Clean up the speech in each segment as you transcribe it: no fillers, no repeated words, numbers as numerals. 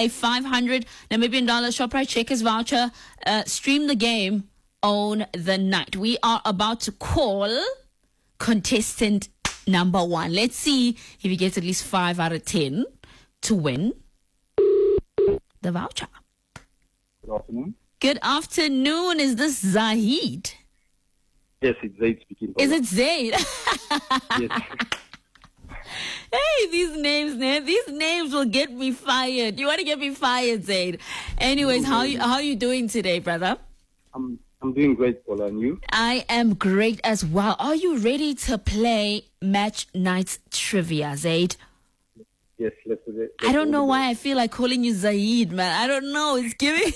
a 500 Namibian dollar Shoprite Checkers voucher. Stream the game, own the night. We are about to call contestant number 1. Let's see if he gets at least 5 out of 10 to win the voucher. Good afternoon. Good afternoon. Is this Zahid? Yes, it's Zaid speaking. Is it Zaid? Yes. Hey, these names will get me fired. You want to get me fired, Zaid? Anyways, how you doing today, brother? I'm doing great, Paula, and you? I am great as well. Are you ready to play Match Night's Trivia, Zaid? Yes, let's do it. I don't know why I feel like calling you Zaid, man. I don't know. It's giving...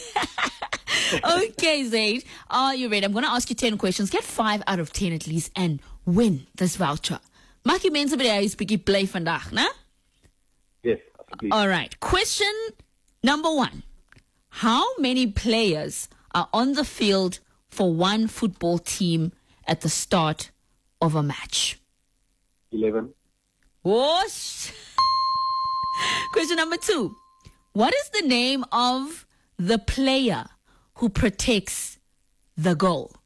Okay, Zaid, are you ready? I'm going to ask you 10 questions. Get 5 out of 10 at least and win this voucher. Maak jy mense by die huis bietjie bly vandag, né? Yes, absolutely. All right. Question number 1. How many players are on the field for one football team at the start of a match? 11. Whoosh. Question number 2. What is the name of the player who protects the goal?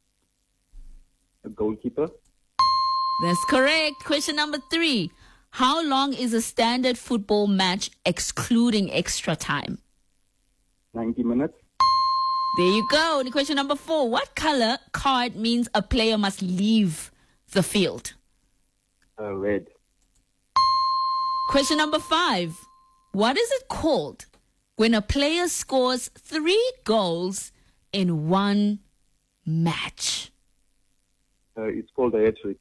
A goalkeeper. That's correct. Question number 3. How long is a standard football match excluding extra time? 90 minutes. There you go. And question number 4. What color card means a player must leave the field? Red. Question number 5. What is it called when a player scores 3 goals in one match? It's called a hat-trick.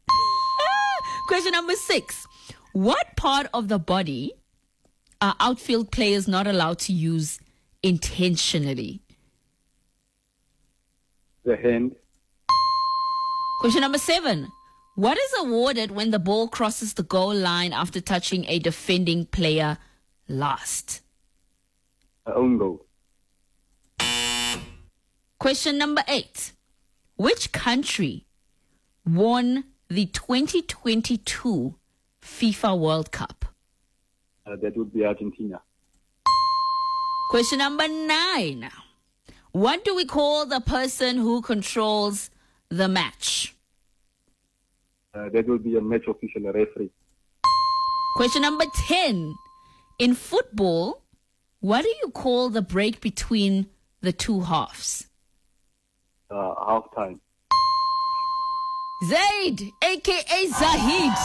Question number 6. What part of the body are outfield players not allowed to use intentionally? The hand. Question number 7. What is awarded when the ball crosses the goal line after touching a defending player last? Own goal. Question number 8. Which country won the 2022 FIFA World Cup? That would be Argentina. Question number 9. What do we call the person who controls the match? That would be a match official, a referee. Question number 10. In football, what do you call the break between the two halves? Half time. Zaid, a.k.a. Zahid.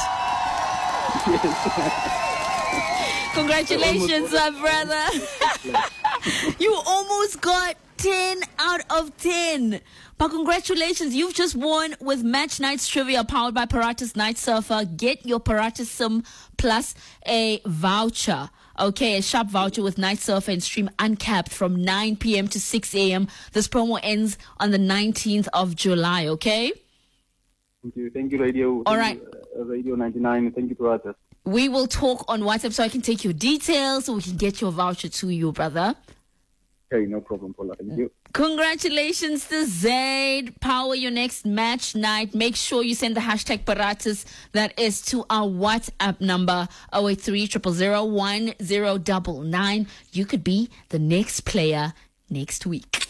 Congratulations, my brother. You almost got 10 out of 10. But congratulations, you've just won with Match Night's Trivia powered by Paratus Night Surfer. Get your Paratus Sim plus a voucher. Okay, a sharp voucher with Night Surfer and stream uncapped from 9 p.m. to 6 a.m. This promo ends on the 19th of July, okay? Thank you. Thank you, Radio. All right. Radio 99. Thank you, Paratus. We will talk on WhatsApp so I can take your details so we can get your voucher to you, brother. Okay, no problem, Paula. Thank you. Congratulations to Zaid. Power your next match night. Make sure you send the hashtag Paratus, that is, to our WhatsApp number 083-000-1099. You could be the next player next week.